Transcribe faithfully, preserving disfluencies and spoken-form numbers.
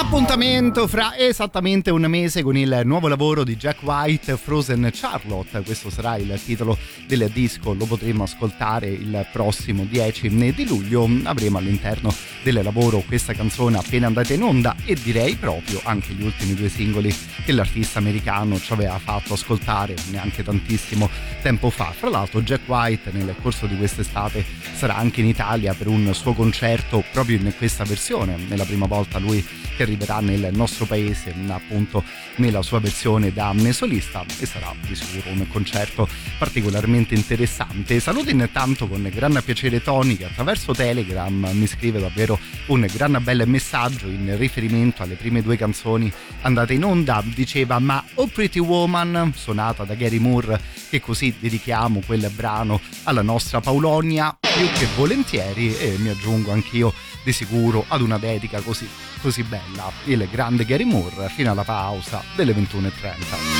Appuntamento fra esattamente un mese con il nuovo lavoro di Jack White, Frozen Charlotte. Questo sarà il titolo del disco, lo potremo ascoltare il prossimo dieci di luglio. Avremo all'interno del lavoro questa canzone appena andata in onda e direi proprio anche gli ultimi due singoli che l'artista americano ci aveva fatto ascoltare neanche tantissimo tempo fa. Fra l'altro Jack White nel corso di quest'estate sarà anche in Italia per un suo concerto proprio in questa versione, nella prima volta lui che arriverà nel nostro paese appunto nella sua versione da solista, e sarà di sicuro un concerto particolarmente interessante. Saluto intanto con gran piacere Tony, che attraverso Telegram mi scrive davvero un gran bel messaggio in riferimento alle prime due canzoni andate in onda. Diceva: ma Oh Pretty Woman, suonata da Gary Moore, che così dedichiamo quel brano alla nostra Paulonia, più che volentieri, e mi aggiungo anch'io di sicuro ad una dedica così così bella, il grande Gary Moore, fino alla pausa delle ventuno e trenta.